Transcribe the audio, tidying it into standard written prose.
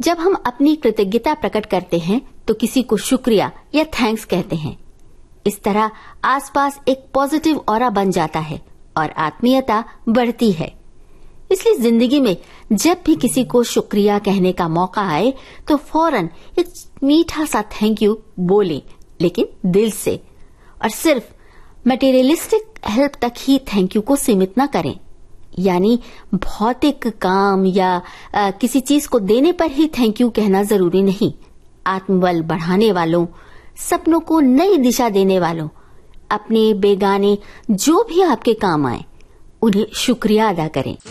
जब हम अपनी कृतज्ञता प्रकट करते हैं तो किसी को शुक्रिया या थैंक्स कहते हैं। इस तरह आसपास एक पॉजिटिव ऑरा बन जाता है और आत्मीयता बढ़ती है। इसलिए जिंदगी में जब भी किसी को शुक्रिया कहने का मौका आए तो फौरन एक मीठा सा थैंक यू बोलें, लेकिन दिल से, और सिर्फ मटेरियलिस्टिक हेल्प तक ही थैंक यू को सीमित न करें। यानी भौतिक काम या किसी चीज को देने पर ही थैंक यू कहना जरूरी नहीं। आत्मबल बढ़ाने वालों, सपनों को नई दिशा देने वालों, अपने बेगाने जो भी आपके काम आए, उन्हें शुक्रिया अदा करें।